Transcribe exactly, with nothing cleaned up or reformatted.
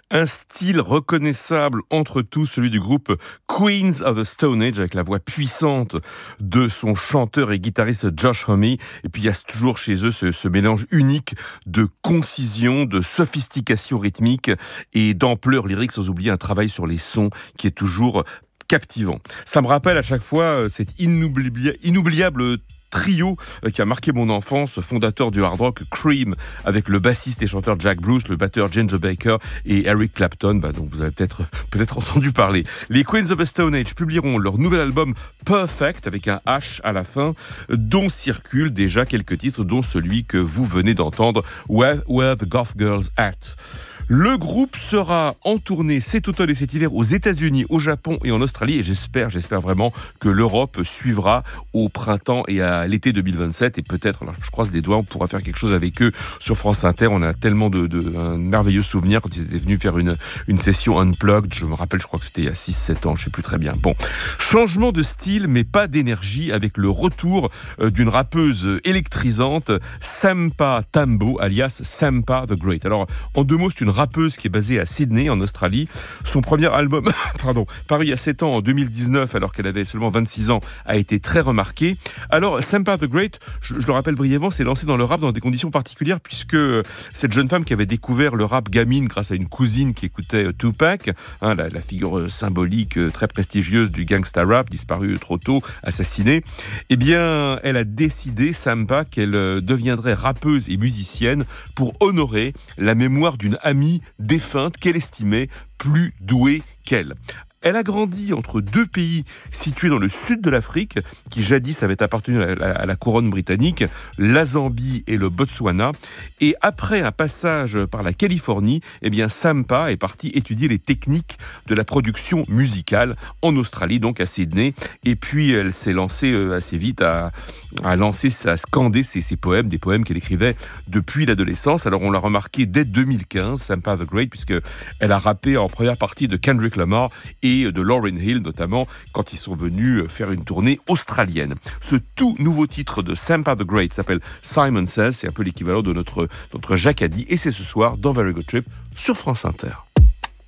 Un style reconnaissable entre tous, celui du groupe Queens of the Stone Age, avec la voix puissante de son chanteur et guitariste Josh Homme. Et puis il y a toujours chez eux ce, ce mélange unique de concision, de sophistication rythmique et d'ampleur lyrique, sans oublier un travail sur les sons qui est toujours captivant. Ça me rappelle à chaque fois cet inoubliable, inoubliable trio qui a marqué mon enfance, fondateur du hard rock Cream, avec le bassiste et chanteur Jack Bruce, le batteur Ginger Baker et Eric Clapton, bah donc vous avez peut-être, peut-être entendu parler. Les Queens of the Stone Age publieront leur nouvel album Perfect, avec un H à la fin, dont circulent déjà quelques titres, dont celui que vous venez d'entendre, Where, Where the Goth Girls At. Le groupe sera en tournée cet automne et cet hiver aux États-Unis, au Japon et en Australie. Et j'espère, j'espère vraiment que l'Europe suivra au printemps et à l'été deux mille vingt-sept. Et peut-être, alors je croise les doigts, on pourra faire quelque chose avec eux sur France Inter. On a tellement de, de un merveilleux souvenir quand ils étaient venus faire une, une session unplugged. Je me rappelle, je crois que c'était il y a six sept ans, je ne sais plus très bien. Bon, changement de style, mais pas d'énergie, avec le retour d'une rappeuse électrisante, Sampa Tambo, alias Sampa the Great. Alors, en deux mots, c'est une rappeuse qui est basée à Sydney, en Australie. Son premier album, pardon, paru il y a sept ans, en deux mille dix-neuf, alors qu'elle avait seulement vingt-six ans, a été très remarqué. Alors, Sampa the Great, je, je le rappelle brièvement, s'est lancée dans le rap dans des conditions particulières, puisque cette jeune femme qui avait découvert le rap gamine grâce à une cousine qui écoutait Tupac, hein, la, la figure symbolique très prestigieuse du gangsta rap, disparue trop tôt, assassinée, eh bien, elle a décidé, Sampa, qu'elle deviendrait rappeuse et musicienne pour honorer la mémoire d'une amie défunte qu'elle estimait plus douée qu'elle. Elle a grandi entre deux pays situés dans le sud de l'Afrique, qui jadis avaient appartenu à la, à la couronne britannique, la Zambie et le Botswana. Et après un passage par la Californie, eh bien Sampa est partie étudier les techniques de la production musicale en Australie, donc à Sydney. Et puis elle s'est lancée assez vite à, à lancer, à scander ses, ses poèmes, des poèmes qu'elle écrivait depuis l'adolescence. Alors on l'a remarqué dès deux mille quinze, Sampa the Great, puisque elle a rappé en première partie de Kendrick Lamar et de Lauryn Hill, notamment quand ils sont venus faire une tournée australienne. Ce tout nouveau titre de Sampa the Great s'appelle Simon Says, c'est un peu l'équivalent de notre, notre Jacques Haddy, et c'est ce soir dans Very Good Trip sur France Inter.